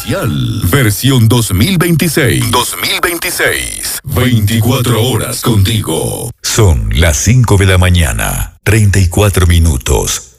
especial. Versión 2026. 2026. 24 horas contigo. Son las 5 de la mañana, 34 minutos.